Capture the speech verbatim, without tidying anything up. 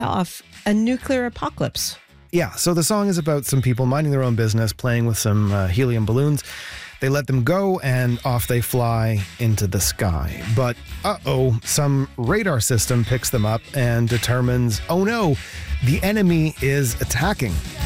off a nuclear apocalypse. Yeah, so the song is about some people minding their own business, playing with some uh, helium balloons. They let them go, and off they fly into the sky. But, uh-oh, some radar system picks them up and determines, oh no, the enemy is attacking.